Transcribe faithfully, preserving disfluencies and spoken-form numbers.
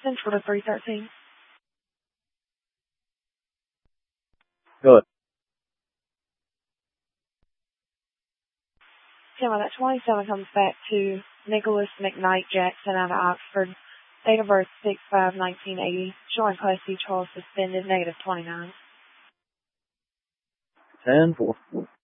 Central to three thirteen. Good. Camera, that twenty-seven comes back to Nicholas McKnight Jackson out of Oxford. Date of birth six five nineteen eighty. Showing custody, Charles suspended, negative twenty-nine. ten four.